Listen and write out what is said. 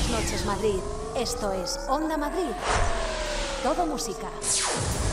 Buenas noches, Madrid. Esto es Onda Madrid. Todo música.